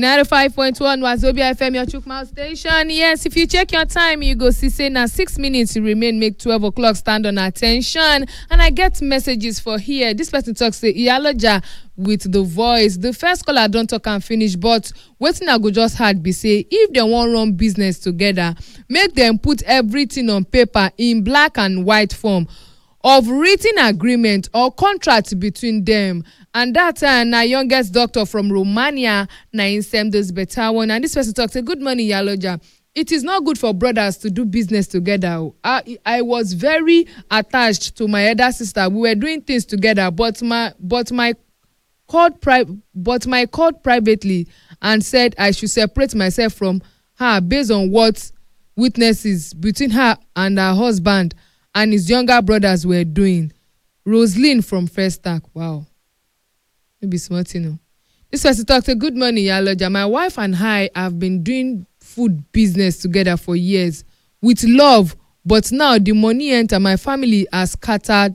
95.1 Wazobia FM, your Chukma station. Yes, if you check your time, you go see say now 6 minutes remain, make 12 o'clock stand on attention. And I get messages for here. This person talks say Iyaloja with the voice. The first caller don't talk and finish, but waiting I go just hard be say if they want run business together, make them put everything on paper in black and white form of written agreement or contract between them. And that na youngest doctor from Romania na insem this better one. And this person talks say, good morning, Iyaloja. It is not good for brothers to do business together. I was very attached to my elder sister. We were doing things together, but my called privately and said I should separate myself from her based on what witnesses between her and her husband and his younger brothers were doing. Roseline from First Stack. Wow. Maybe smart, you know. This person talked a good morning, Iyaloja. My wife and I have been doing food business together for years with love, but now the money enter. My family has scattered.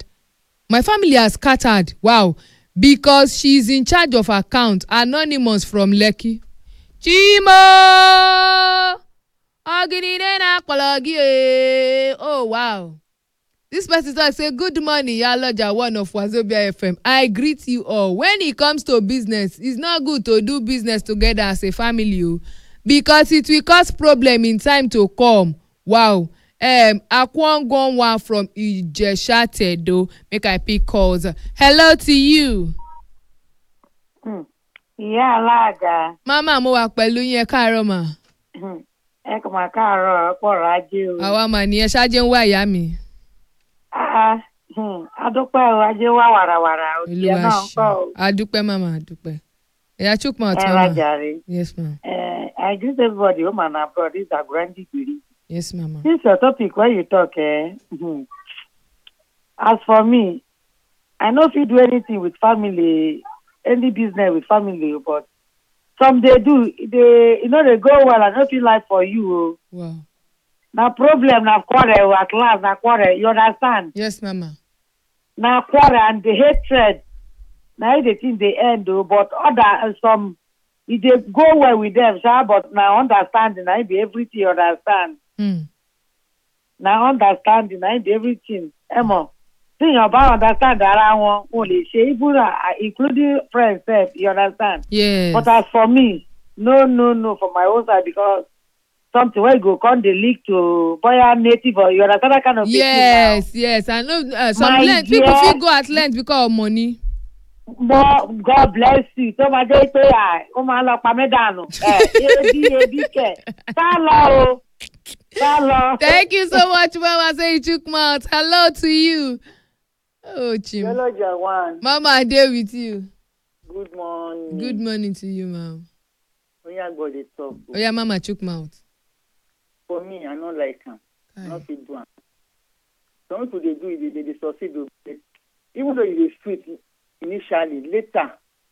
Wow. Because she's in charge of account. Anonymous from Lekki. Chimo! Oh, wow. This person talks say, good morning, Iyaloja, one of Wazobia FM. I greet you all. When it comes to business, it's not good to do business together as a family, because it will cause problem in time to come. Wow. Akwongonwa from Ijesha Tedo. Make I pick calls. Hello to you. Iyaloja. Mama, mo wà pẹ̀lú yín, ẹ káàárọ̀ mà. Ẹ kò máa káàárọ̀ ọ̀pọ̀ rájé o. Àwa mà ní ẹ ṣáájú ń wá ìyá mi. Adúpẹ́ o, ajé wá wàràwàrà òjì náà ń kọ́ o. Adúpẹ́ mama, adúpẹ́. Ẹ̀yà Chukma ọ̀tún mama. Yes ma'am. I greet everybody home and abroad. This is a grand degree. Yes mama. This is your topic where you talk. As for me, I know if you do anything with family, any business with family, but some they do, they go well and not feel like for you. Wow. Now problem, now quarrel at last, now quarrel. You understand? Yes, mama. Now quarrel and the hatred. Now they think they end, but other some it they go well with them, sir. But now understanding, now be everything you understand. Now understanding, now be everything. Emma, thing about understand that I want only say including friends, you understand? Yes. But as for me, no, for my own side, because something where you go come the leak to boy native or you understand that kind of thing. Yes. I know some length, people feel go at length because of money. But God bless you. So my day pay o ma lọ pa me dànù. Ebi ke. Hello. Thank you so much, Mama. Say you took mouth. Hello to you. Oh, Chim. Hello, Jawan. Mama, I dey with you. Good morning. Good morning to you, ma'am. Oya go dey talk. Oya, Mama, chook mouth. For me, I no like am. Not fit do am. Some people dey do it, they succeed. Even though you dey sweet initially, later,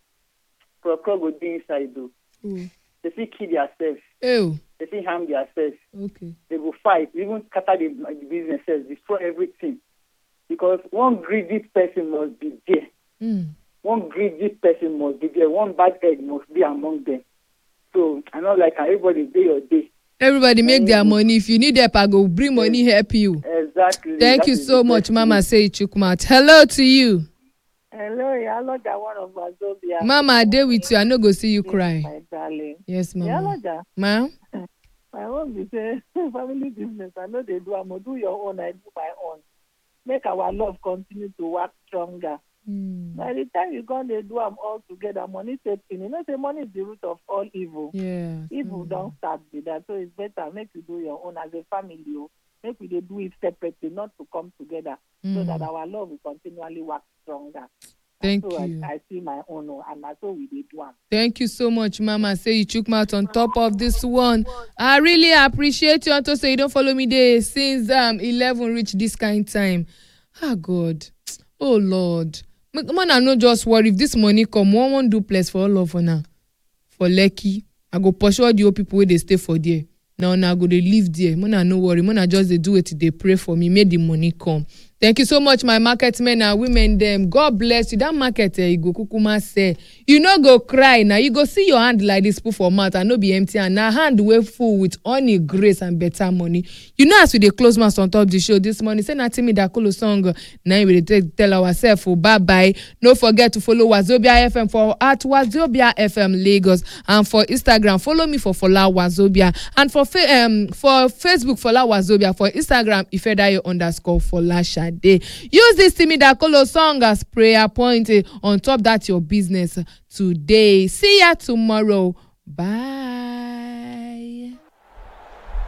crowd go dey inside though. They fit kill themselves. Ew. They fit harm themselves. Okay. They go fight, even scatter the businesses, destroy everything. Because one greedy person must be there. One greedy person must be there. One bad egg must be among them. So I know like everybody day or day. Everybody make their money. If you need help, I go bring money help you. Exactly. Thank you so much, Mama. Say Chukmat. Hello to you. Hello, Iyaloja, one of Wazobia. Mama, I dey with you. I no go see you cry. My darling. Yes, Mama. Iyaloja. Ma'am? My own be say family business. I know they do. I'm gonna do your own. I do my own. Make our love continue to work stronger. By the time you go, they do them all together. Money taking. You know, say money is the root of all evil. Yeah. Evil don't start with that. So it's better make you do your own as a family. Make we do it separately, not to come together, so that our love will continually work stronger. Thank so you. I see my own, and that's all we did one. Thank you so much, Mama. Say you took mouth on top of this one. I really appreciate you. And to say you don't follow me there since 11 reach this kind time. Ah, God. Oh, Lord. Man, I no just worry. If this money come, one duplex for all of now. For Lekki, I go pursue all the old people where they stay for there. Now I go they live there. Man, I no worry. Man, I just they do it. They pray for me. Make the money come. Thank you so much, my market men and women. Them, God bless you. That market, you go kukuma say, you no go cry now. You go see your hand like this, put for mouth and no be empty. And now hand way full with honey, grace and better money. You know, as we dey close mouth on top of the show this morning, say nothing me that cool song. Now we dey tell ourselves, oh, bye bye. No forget to follow Wazobia FM for at Wazobia FM Lagos, and for Instagram follow me for Fola Wazobia, and for Facebook Fola Wazobia, for Instagram Ifedayo_Fola Shade. Use this Timi Dakolo song as prayer point on top that your business today. See ya tomorrow. Bye.